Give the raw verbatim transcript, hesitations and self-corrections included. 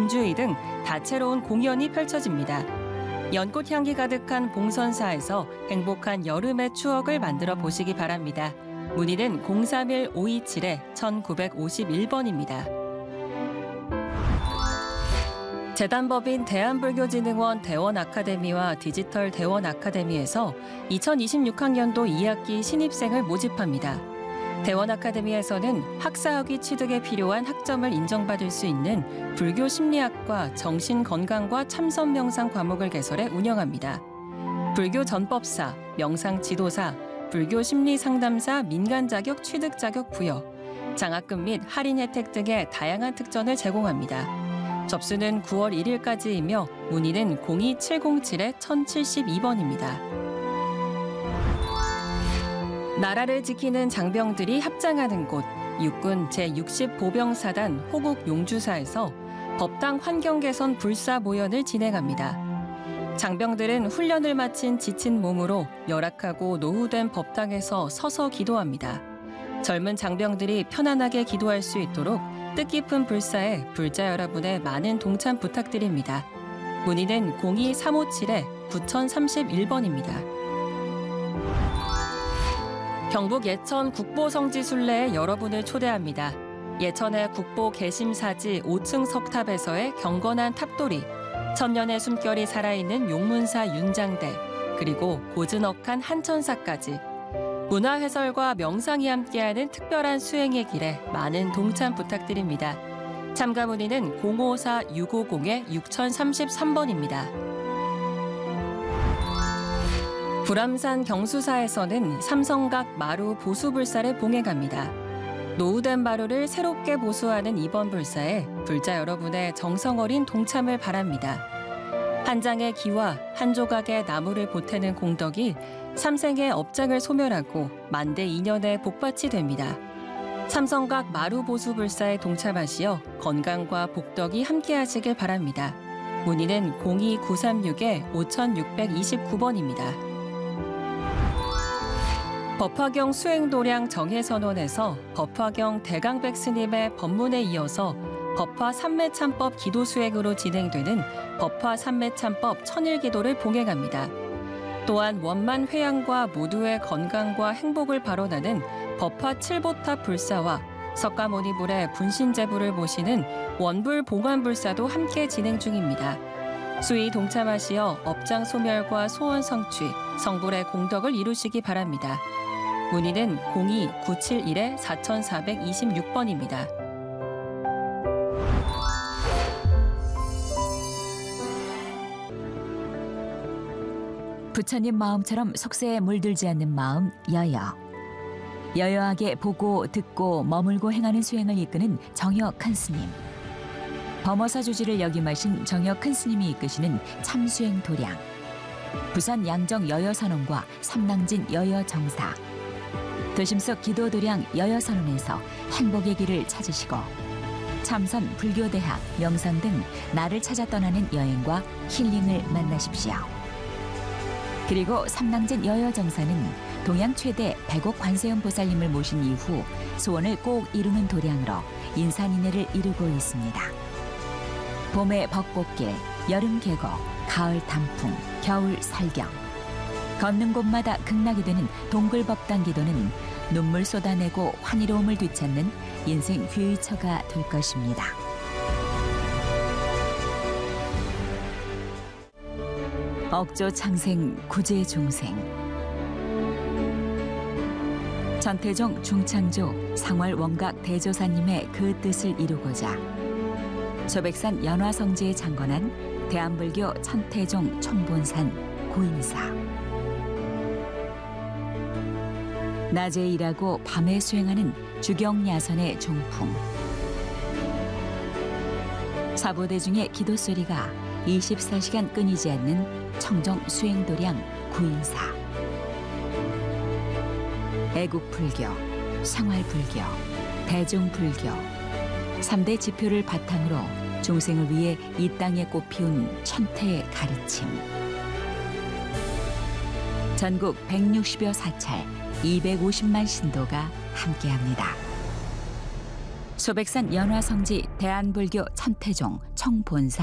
금주의 등 다채로운 공연이 펼쳐집니다. 연꽃 향기 가득한 봉선사에서 행복한 여름의 추억을 만들어 보시기 바랍니다. 문의는 공삼일 오이칠 천구백오십일 번입니다. 재단법인 대한불교진흥원 대원아카데미와 디지털 대원아카데미에서 이천이십육 학년도 이 학기 신입생을 모집합니다. 대원아카데미에서는 학사학위 취득에 필요한 학점을 인정받을 수 있는 불교 심리학과 정신건강과 참선명상 과목을 개설해 운영합니다. 불교 전법사, 명상지도사, 불교 심리상담사 민간 자격 취득 자격 부여, 장학금 및 할인 혜택 등의 다양한 특전을 제공합니다. 접수는 구월 일일까지이며 문의는 공이 칠공칠 천칠십이 번입니다. 나라를 지키는 장병들이 합장하는 곳, 육군 제육십 보병사단 호국 용주사에서 법당 환경 개선 불사 모연을 진행합니다. 장병들은 훈련을 마친 지친 몸으로 열악하고 노후된 법당에서 서서 기도합니다. 젊은 장병들이 편안하게 기도할 수 있도록 뜻깊은 불사에 불자 여러분의 많은 동참 부탁드립니다. 문의는 공이 삼오칠 구공공삼일 번입니다. 경북 예천 국보성지순례에 여러분을 초대합니다. 예천의 국보 개심사지 오 층 석탑에서의 경건한 탑돌이, 천년의 숨결이 살아있는 용문사 윤장대, 그리고 고즈넉한 한천사까지 문화해설과 명상이 함께하는 특별한 수행의 길에 많은 동참 부탁드립니다. 참가 문의는 공오사 육오공 육공삼삼 번입니다. 불암산 경수사에서는 삼성각 마루 보수불사를 봉행합니다. 노후된 마루를 새롭게 보수하는 이번 불사에 불자 여러분의 정성 어린 동참을 바랍니다. 한 장의 기와 한 조각의 나무를 보태는 공덕이 삼생의 업장을 소멸하고 만대 이년의 복밭이 됩니다. 삼성각 마루 보수불사에 동참하시어 건강과 복덕이 함께하시길 바랍니다. 문의는 공이 구삼육 오육이구 번입니다. 법화경 수행도량 정해선원에서 법화경 대강백 스님의 법문에 이어서 법화 삼매참법 기도 수행으로 진행되는 법화 삼매참법 천일기도를 봉행합니다. 또한 원만 회양과 모두의 건강과 행복을 발언하는 법화 칠보탑 불사와 석가모니불의 분신제불을 모시는 원불 봉안불사도 함께 진행 중입니다. 수의 동참하시어 업장 소멸과 소원 성취, 성불의 공덕을 이루시기 바랍니다. 문의는 공이 구칠일 사사이육 번입니다. 부처님 마음처럼 속세에 물들지 않는 마음 여여. 여여하게 보고 듣고 머물고 행하는 수행을 이끄는 정여 큰 스님. 범어사 주지를 역임하신 정여 큰 스님이 이끄시는 참수행 도량. 부산 양정 여여선원과 삼낭진 여여정사. 도심속 기도도량 여여선원에서 행복의 길을 찾으시고 참선, 불교대학, 명상 등 나를 찾아 떠나는 여행과 힐링을 만나십시오. 그리고 삼낭진 여여정사는 동양 최대 백옥 관세음 보살님을 모신 이후 소원을 꼭 이루는 도량으로 인산인해를 이루고 있습니다. 봄의 벚꽃길, 여름 계곡, 가을 단풍, 겨울 살경. 걷는 곳마다 극락이 되는 동굴법당 기도는 눈물 쏟아내고 환희로움을 되찾는 인생 귀의처가 될 것입니다. 억조 창생 구제 중생. 천태종 중창조 상월 원각 대조사님의 그 뜻을 이루고자 조백산 연화성지에 창건한 대한불교 천태종 총본산 구인사. 낮에 일하고 밤에 수행하는 주경야선의 종풍. 사보대 중의 기도소리가 이십사 시간 끊이지 않는 청정 수행도량 구인사. 애국불교, 생활불교, 대중불교 삼 대 지표를 바탕으로 중생을 위해 이 땅에 꽃피운 천태의 가르침. 전국 백육십여 사찰 이백오십만 신도가 함께합니다. 소백산 연화성지 대한불교 천태종 청본사